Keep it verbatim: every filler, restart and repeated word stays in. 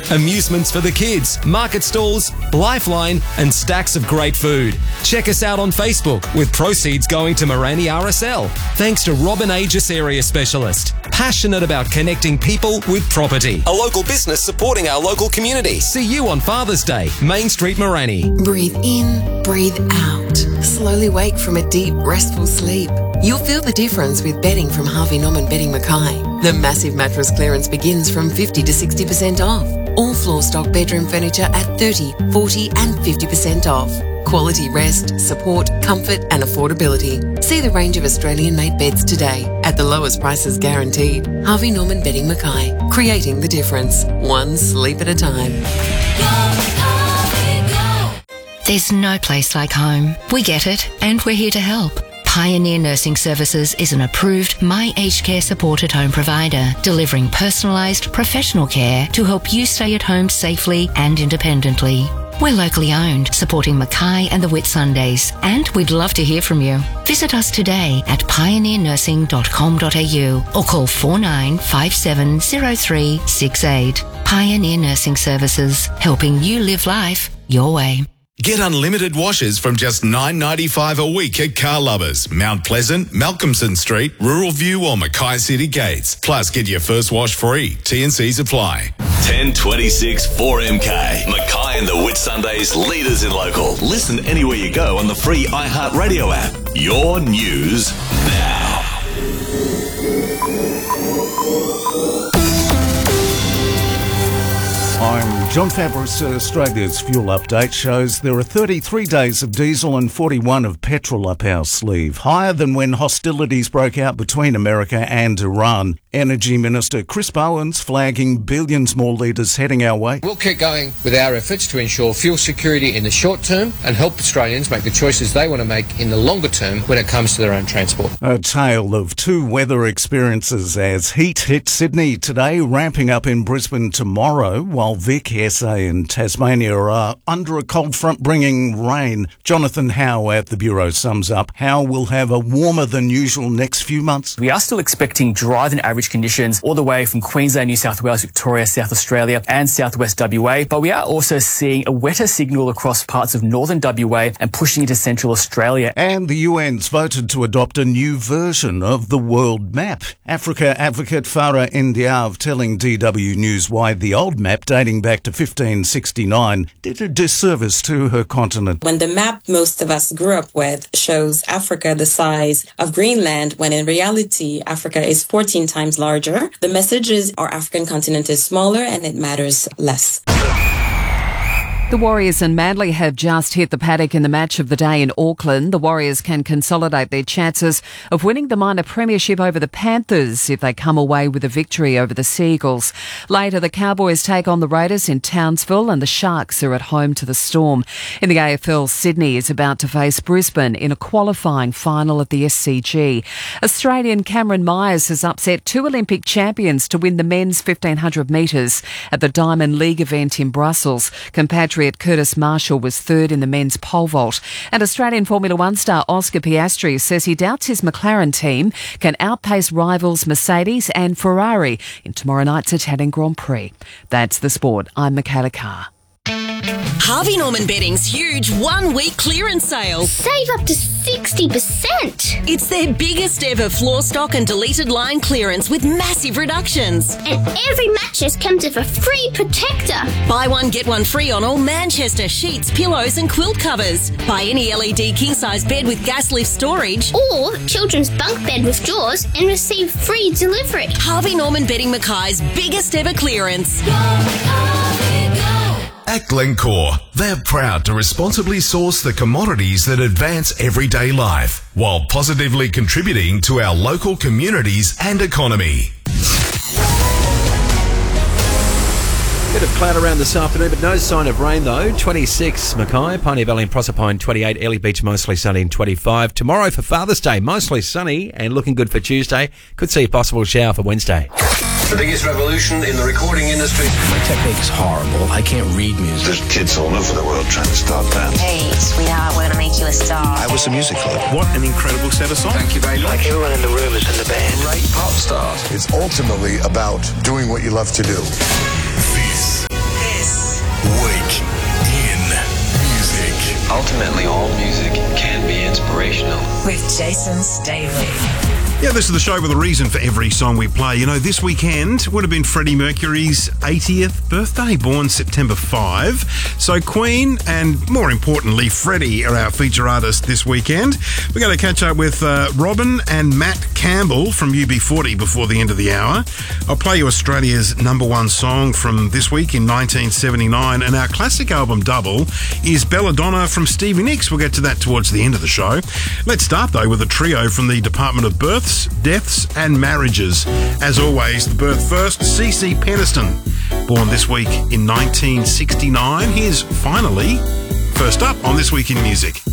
amusements for the kids, market stalls, lifeline, and stacks of great food. Check us out on Facebook with proceeds going to Morani R S L. Thanks to Robin Aegis Area Specialist, passionate about connecting people with property. A local business supporting our local community. See you on Father's Day, Main Street, Morani. Breathe in, breathe out. Slowly wake from a deep, restful sleep. You'll feel the difference with bedding from Harvey Norman Bedding Mackay. The massive mattress clearance begins from fifty to sixty percent off. All floor stock bedroom furniture at thirty, forty and fifty percent off. Quality rest, support, comfort and affordability. See the range of Australian-made beds today at the lowest prices guaranteed. Harvey Norman Bedding Mackay, creating the difference, one sleep at a time. There's no place like home. We get it, and we're here to help. Pioneer Nursing Services is an approved My Aged Care supported home provider, delivering personalised professional care to help you stay at home safely and independently. We're locally owned, supporting Mackay and the Whitsundays, and we'd love to hear from you. Visit us today at pioneer nursing dot com dot a u or call four nine five seven zero three six eight. Pioneer Nursing Services, helping you live life your way. Get unlimited washes from just nine dollars ninety-five a week at Car Lovers, Mount Pleasant, Malcolmson Street, Rural View or Mackay City Gates. Plus, get your first wash free. T and Cs apply. ten twenty-six four M K. Mackay and the Whitsundays, leaders in local. Listen anywhere you go on the free iHeartRadio app. Your news now. I'm John Fabris. Australia's fuel update shows there are thirty-three days of diesel and forty-one of petrol up our sleeve, higher than when hostilities broke out between America and Iran. Energy Minister Chris Bowen's flagging billions more litres heading our way. We'll keep going with our efforts to ensure fuel security in the short term and help Australians make the choices they want to make in the longer term when it comes to their own transport. A tale of two weather experiences as heat hit Sydney today, ramping up in Brisbane tomorrow, while Vic, S A and Tasmania are under a cold front bringing rain. Jonathan Howe at the Bureau sums up how we'll have a warmer than usual next few months. We are still expecting drier than average conditions all the way from Queensland, New South Wales, Victoria, South Australia and southwest W A, but we are also seeing a wetter signal across parts of northern W A and pushing into central Australia. And the U N's voted to adopt a new version of the world map. Africa advocate Farah Ndiaye telling D W News why the old map dating back to fifteen sixty-nine did a disservice to her continent. When the map most of us grew up with shows Africa the size of Greenland, when in reality Africa is fourteen times larger, the message is our African continent is smaller and it matters less. The Warriors and Manly have just hit the paddock in the match of the day in Auckland. The Warriors can consolidate their chances of winning the minor premiership over the Panthers if they come away with a victory over the Seagulls. Later, the Cowboys take on the Raiders in Townsville and the Sharks are at home to the Storm. In the A F L, Sydney is about to face Brisbane in a qualifying final at the S C G. Australian Cameron Myers has upset two Olympic champions to win the men's fifteen hundred metres at the Diamond League event in Brussels. Compatriot Curtis Marshall was third in the men's pole vault. And Australian Formula One star Oscar Piastri says he doubts his McLaren team can outpace rivals Mercedes and Ferrari in tomorrow night's Italian Grand Prix. That's the sport. I'm Michaela Carr. Harvey Norman Bedding's huge one-week clearance sale. Save up to sixty percent. It's their biggest ever floor stock and deleted line clearance with massive reductions. And every mattress comes with a free protector. Buy one, get one free on all Manchester sheets, pillows and quilt covers. Buy any L E D king-size bed with gas lift storage. Or children's bunk bed with drawers and receive free delivery. Harvey Norman Bedding Mackay's biggest ever clearance. Go, Harvey, go. At Glencore, they're proud to responsibly source the commodities that advance everyday life, while positively contributing to our local communities and economy. Bit of cloud around this afternoon, but no sign of rain though. twenty-six Mackay, Pioneer Valley and Proserpine twenty-eight, Early Beach mostly sunny and twenty-five. Tomorrow for Father's Day, mostly sunny and looking good for Tuesday. Could see a possible shower for Wednesday. The biggest revolution in the recording industry. My technique's horrible. I can't read music. There's kids all over the world trying to start bands. Hey, sweetheart, we're going to make you a star. I was a music club. What an incredible set of songs. Thank you very much. Like everyone in the room is in the band. Great pop stars. It's ultimately about doing what you love to do. This ultimately all music can be inspirational. With Jason Staley. Yeah, this is the show with a reason for every song we play. You know, this weekend would have been Freddie Mercury's eightieth birthday, born September fifth. So Queen and, more importantly, Freddie are our feature artists this weekend. We're going to catch up with uh, Robin and Matt Campbell from U B forty before the end of the hour. I'll play you Australia's number one song from this week in nineteen seventy-nine, and our classic album double is Belladonna from Stevie Nicks. We'll get to that towards the end of the show. Let's start, though, with a trio from the Department of Births, Deaths and Marriages. As always, the birth first, C C Peniston, born this week in nineteen sixty-nine. Here's Finally, first up on This Week in Music.